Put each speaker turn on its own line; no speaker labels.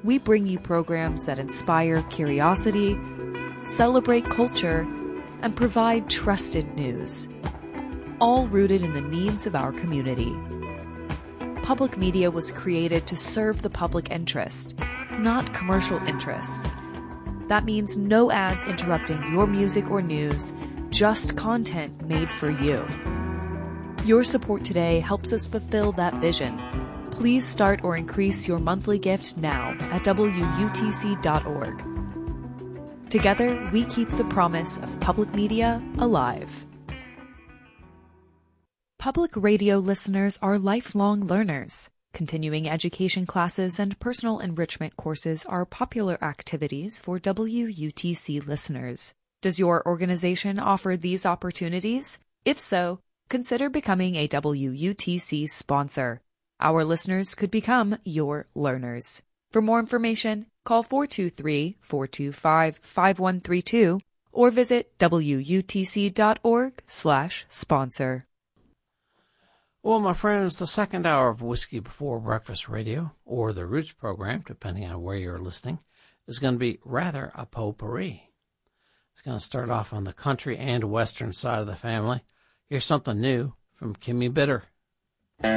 we bring you programs that inspire curiosity, celebrate culture, and provide trusted news, all rooted in the needs of our community. Public media was created to serve the public interest, not commercial interests. That means no ads interrupting your music or news, just content made for you. Your support today helps us fulfill that vision. Please start or increase your monthly gift now at WUTC.org. Together, we keep the promise of public media alive. Public radio listeners are lifelong learners. Continuing education classes and personal enrichment courses are popular activities for WUTC listeners. Does your organization offer these opportunities? If so, consider becoming a WUTC sponsor. Our listeners could become your learners. For more information, call 423-425-5132 or visit WUTC.org/sponsor.
Well, my friends, the second hour of Whiskey Before Breakfast Radio, or the Roots program, depending on where you're listening, is going to be rather a potpourri. It's going to start off on the country and western side of the family. Here's something new from Kimmy Bitter.